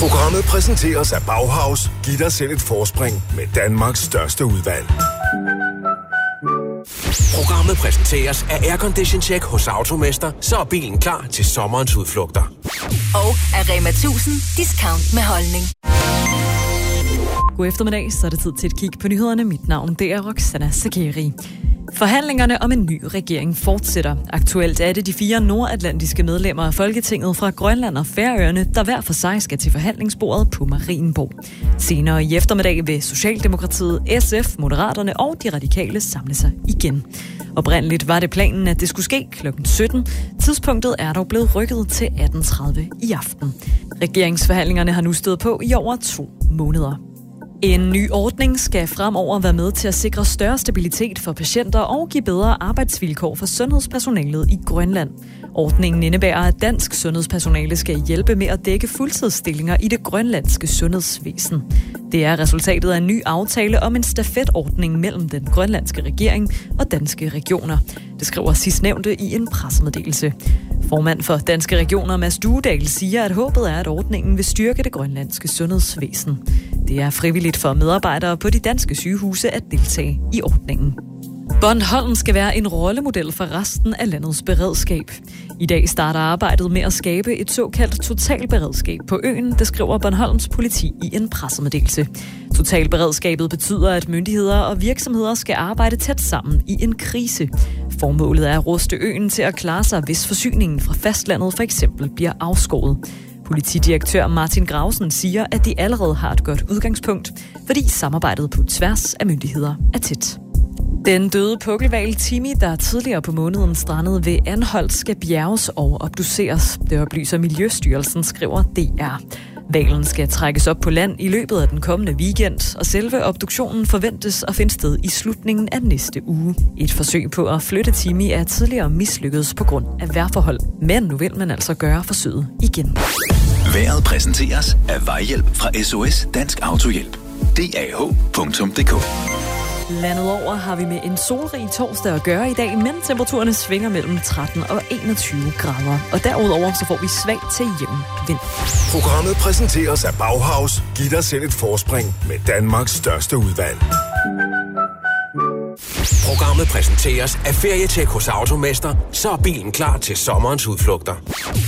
Programmet præsenteres af Bauhaus. Giv dig selv et forspring med Danmarks største udvalg. Programmet præsenteres af Aircondition Check hos Automester, så er bilen klar til sommerens udflugter. Og af Rema 1000 discount med holdning. God eftermiddag, så er det tid til et kig på nyhederne. Mit navn det er Roxana Sakeri. Forhandlingerne om en ny regering fortsætter. Aktuelt er det de 4 nordatlantiske medlemmer af Folketinget fra Grønland og Færøerne, der hver for sig skal til forhandlingsbordet på Marienborg. Senere i eftermiddag vil Socialdemokratiet, SF, Moderaterne og de radikale samle sig igen. Oprindeligt var det planen, at det skulle ske kl. 17. Tidspunktet er dog blevet rykket til 18.30 i aften. Regeringsforhandlingerne har nu stået på i over 2 måneder. En ny ordning skal fremover være med til at sikre større stabilitet for patienter og give bedre arbejdsvilkår for sundhedspersonalet i Grønland. Ordningen indebærer, at dansk sundhedspersonale skal hjælpe med at dække fuldtidsstillinger i det grønlandske sundhedsvæsen. Det er resultatet af en ny aftale om en stafetordning mellem den grønlandske regering og danske regioner. Det skriver sidstnævnte i en pressemeddelelse. Formand for Danske Regioner, Mads Duedal, siger, at håbet er, at ordningen vil styrke det grønlandske sundhedsvæsen. Det er frivilligt for medarbejdere på de danske sygehuse at deltage i ordningen. Bornholm skal være en rollemodel for resten af landets beredskab. I dag starter arbejdet med at skabe et såkaldt totalberedskab på øen, det skriver Bornholms politi i en pressemeddelelse. Totalberedskabet betyder, at myndigheder og virksomheder skal arbejde tæt sammen i en krise. Formålet er at ruste øen til at klare sig, hvis forsyningen fra fastlandet for eksempel bliver afskåret. Politidirektør Martin Grausen siger, at de allerede har et godt udgangspunkt, fordi samarbejdet på tværs af myndigheder er tæt. Den døde pukkelhval Timmy, der tidligere på måneden strandede ved Anholt, skal bjerges og obduceres. Det oplyser Miljøstyrelsen, skriver DR. Hvalen skal trækkes op på land i løbet af den kommende weekend, og selve obduktionen forventes at finde sted i slutningen af næste uge. Et forsøg på at flytte Timmy er tidligere mislykkedes på grund af vejrforhold, men nu vil man altså gøre forsøget igen. Vejret præsenteres af Vejhjælp fra SOS Dansk Autohjælp. DAH.dk. Landet over har vi med en solrig torsdag at gøre i dag, men temperaturerne svinger mellem 13 og 21 grader. Og derudover så får vi svag til jævn vind. Programmet præsenteres af Bauhaus. Giv dig selv et forspring med Danmarks største udvalg. Programmet præsenteres af Ferietjek hos Automester, så er bilen klar til sommerens udflugter.